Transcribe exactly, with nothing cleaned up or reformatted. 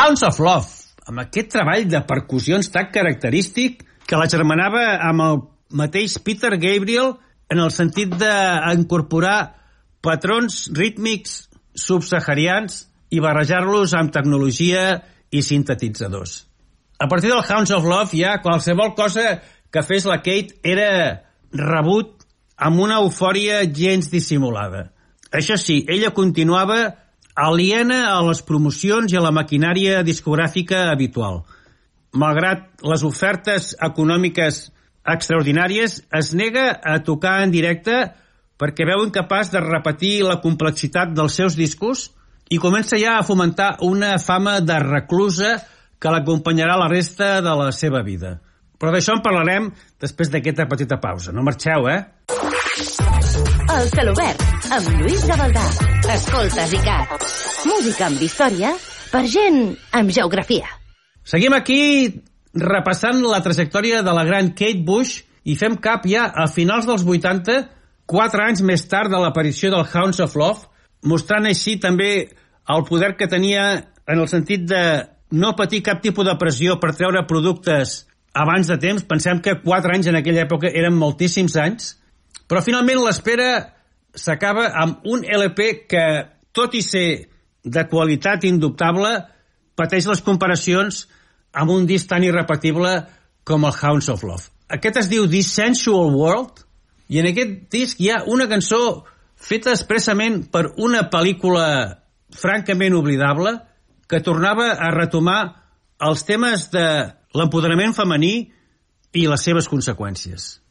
Hounds of Love, amb aquest treball de percussions tan característic que la germanava amb el mateix Peter Gabriel en el sentit d'incorporar patrons rítmics subsaharians i barrejar-los amb tecnologia i sintetitzadors. A partir del Hounds of Love ja qualsevol cosa que fes la Kate era rebut amb una eufòria gens dissimulada. Això sí, ella continuava aliena a les promocions i a la maquinària discogràfica habitual. Malgrat les ofertes econòmiques extraordinàries, es nega a tocar en directe perquè veu incapaç de repetir la complexitat dels seus discos i comença ja a fomentar una fama de reclusa que l'acompanyarà la resta de la seva vida. Però d'això en parlarem després d'aquesta petita pausa. No marxeu, eh? El Celobert, amb Lluís Gavaldà. Escoltes i cat. Música amb història per gent amb geografia. Seguim aquí repassant la trajectòria de la gran Kate Bush i fem cap ja a finals dels vuitanta, quatre anys més tard de l'aparició del Hounds of Love, mostrant així també el poder que tenia en el sentit de no patir cap tipus de pressió per treure productes abans de temps. Pensem que quatre anys en aquella època eren moltíssims anys, però finalment l'espera s'acaba amb un L P que, tot i ser de qualitat indubtable, pateix les comparacions amb un disc tan irrepetible com el Hounds of Love. Aquest es diu This Sensual World, i en aquest disc hi ha una cançó feta expressament per una pel·lícula francament oblidable que tornava a retomar els temes de l'empoderament femení i les seves conseqüències.